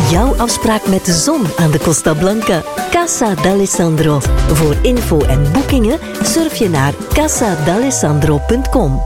Jouw afspraak met de zon aan de Costa Blanca. Casa d'Alessandro. Voor info en boekingen surf je naar casadalessandro.com.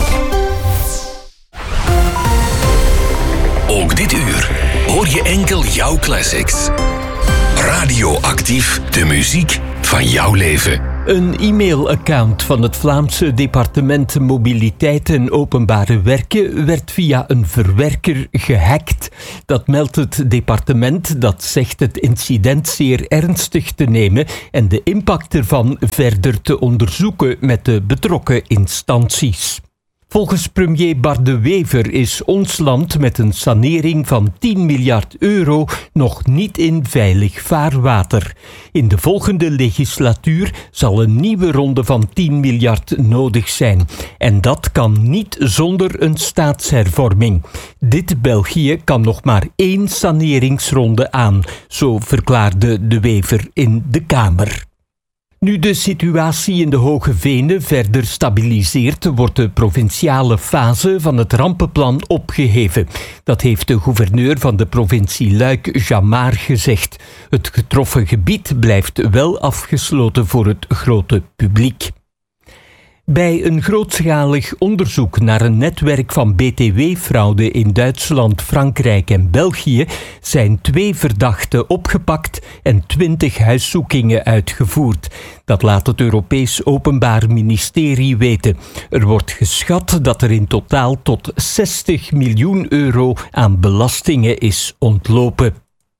Ook dit uur hoor je enkel jouw classics. Radioactief, de muziek van jouw leven. Een e-mailaccount van het Vlaamse departement Mobiliteit en Openbare Werken werd via een verwerker gehackt. Dat meldt het departement, dat zegt het incident zeer ernstig te nemen en de impact ervan verder te onderzoeken met de betrokken instanties. Volgens premier Bart De Wever is ons land met een sanering van 10 miljard euro nog niet in veilig vaarwater. In de volgende legislatuur zal een nieuwe ronde van 10 miljard nodig zijn. En dat kan niet zonder een staatshervorming. Dit België kan nog maar 1 saneringsronde aan, zo verklaarde De Wever in de Kamer. Nu de situatie in de Hoge Venen verder stabiliseert, wordt de provinciale fase van het rampenplan opgeheven. Dat heeft de gouverneur van de provincie Luik, Jean Maar, gezegd. Het getroffen gebied blijft wel afgesloten voor het grote publiek. Bij een grootschalig onderzoek naar een netwerk van btw-fraude in Duitsland, Frankrijk en België zijn 2 verdachten opgepakt en 20 huiszoekingen uitgevoerd. Dat laat het Europees Openbaar Ministerie weten. Er wordt geschat dat er in totaal tot 60 miljoen euro aan belastingen is ontlopen.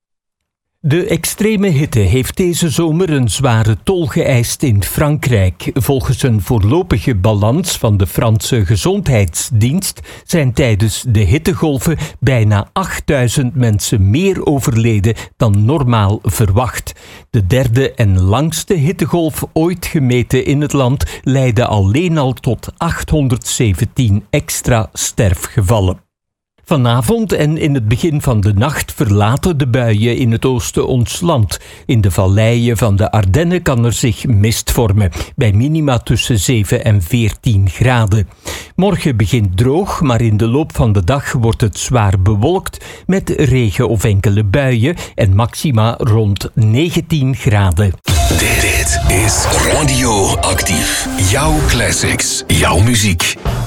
De extreme hitte heeft deze zomer een zware tol geëist in Frankrijk. Volgens een voorlopige balans van de Franse Gezondheidsdienst zijn tijdens de hittegolven bijna 8000 mensen meer overleden dan normaal verwacht. De 3e en langste hittegolf ooit gemeten in het land leidde alleen al tot 817 extra sterfgevallen. Vanavond en in het begin van de nacht verlaten de buien in het oosten ons land. In de valleien van de Ardennen kan er zich mist vormen, bij minima tussen 7 en 14 graden. Morgen begint droog, maar in de loop van de dag wordt het zwaar bewolkt met regen of enkele buien en maxima rond 19 graden. Dit is Radioactief. Jouw classics, jouw muziek.